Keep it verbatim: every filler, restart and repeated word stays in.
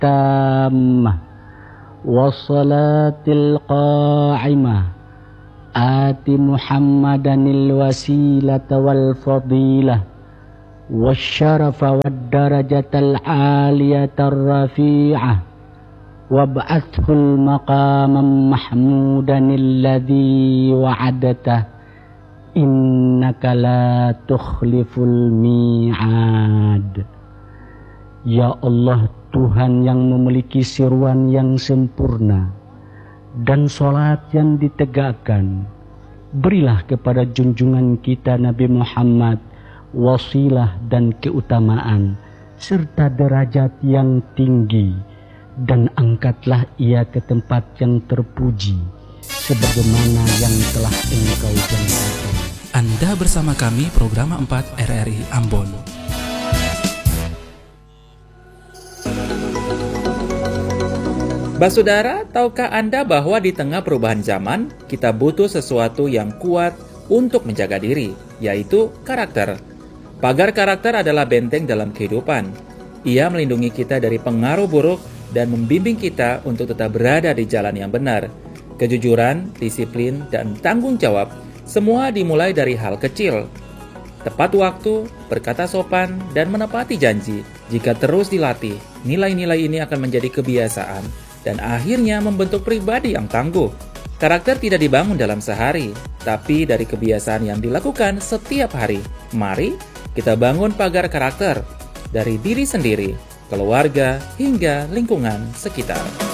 التامة والصلاة القائمة آت محمدا الوسيلة والفضيلة والشرف والدرجة العالية الرفيعة وابعثه المقام محمودا الذي وعدته إنك لا تخلف الميعاد. Ya Allah, Tuhan yang memiliki seruan yang sempurna dan sholat yang ditegakkan, berilah kepada junjungan kita Nabi Muhammad wasilah dan keutamaan serta derajat yang tinggi, dan angkatlah ia ke tempat yang terpuji sebagaimana yang telah Engkau janjikan. Anda bersama kami program empat R R I Ambon. Basudara, tahukah Anda bahwa di tengah perubahan zaman, kita butuh sesuatu yang kuat untuk menjaga diri, yaitu karakter. Pagar karakter adalah benteng dalam kehidupan. Ia melindungi kita dari pengaruh buruk dan membimbing kita untuk tetap berada di jalan yang benar. Kejujuran, disiplin, dan tanggung jawab semua dimulai dari hal kecil. Tepat waktu, berkata sopan, dan menepati janji. Jika terus dilatih, nilai-nilai ini akan menjadi kebiasaan dan akhirnya membentuk pribadi yang tangguh. Karakter tidak dibangun dalam sehari, tapi dari kebiasaan yang dilakukan setiap hari. Mari kita bangun pagar karakter dari diri sendiri, keluarga, hingga lingkungan sekitar.